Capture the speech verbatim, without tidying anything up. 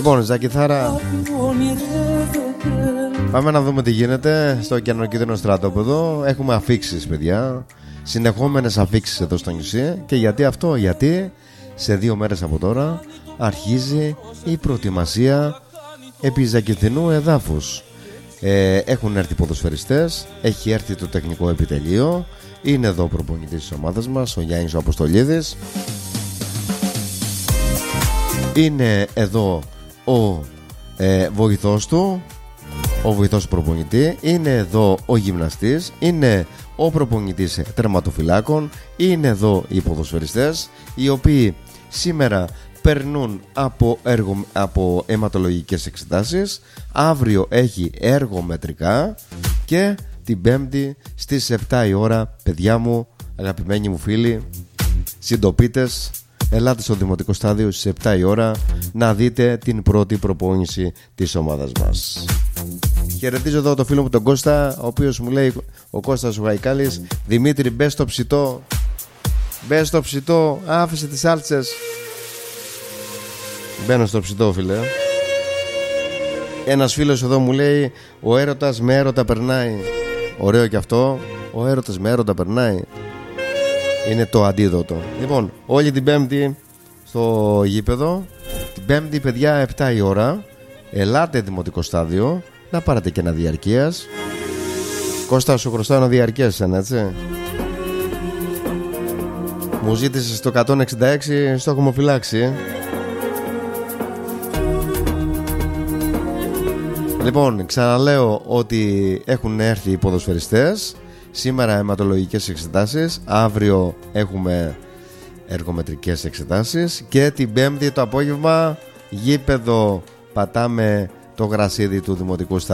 Λοιπόν, Ζακηθάρα, πάμε να δούμε τι γίνεται στο καινοκίτρινο στρατόπεδο. Έχουμε αφίξεις, παιδιά, συνεχόμενες αφίξεις εδώ στο νησί. Και γιατί αυτό? Γιατί σε δύο μέρες από τώρα αρχίζει η προετοιμασία επί Ζακηθινού εδάφους. ε, Έχουν έρθει ποδοσφαιριστές, έχει έρθει το τεχνικό επιτελείο. Είναι εδώ ο προπονητής της ομάδας μας, ο Γιάννης ο Αποστολίδης. Είναι εδώ ο ε, βοηθός του, ο βοηθός του προπονητή. Είναι εδώ ο γυμναστής. Είναι ο προπονητής τερματοφυλάκων. Είναι εδώ οι ποδοσφαιριστές, οι οποίοι σήμερα περνούν από, έργο, από αιματολογικές εξετάσεις. Αύριο έχει εργομετρικά. Και την Πέμπτη στις επτά η ώρα, παιδιά μου, αγαπημένοι μου φίλοι, συντοπίτες, ελάτε στο Δημοτικό Στάδιο στις επτά η ώρα να δείτε την πρώτη προπόνηση της ομάδας μας. Χαιρετίζω εδώ το φίλο μου τον Κώστα, ο οποίος μου λέει, ο Κώστας ο Γαϊκάλης, Δημήτρη, μπες στο ψητό, μπες στο ψητό, άφησε τις σάλτσες. Μπαίνω στο ψητό, φίλε. Ένας φίλος εδώ μου λέει, ο έρωτας με έρωτα περνάει. Ωραίο και αυτό, ο έρωτας με έρωτα περνάει. Είναι το αντίδοτο. Λοιπόν, όλη την Πέμπτη στο γήπεδο. Την Πέμπτη, παιδιά, επτά η ώρα, ελάτε Δημοτικό Στάδιο να πάρετε και ένα διαρκείας. Κώστα, σου χρωστάω ένα διαρκείας εσένα, έτσι. Μου ζήτησες το εκατόν εξήντα έξι, στο έχουμε φυλάξει. Λοιπόν, ξαναλέω ότι έχουν έρθει οι ποδοσφαιριστές. Σήμερα αιματολογικές εξετάσεις. Αύριο έχουμε εργομετρικές εξετάσεις. Και την Πέμπτη το απόγευμα γήπεδο, πατάμε το γρασίδι του Δημοτικού Στάδιου.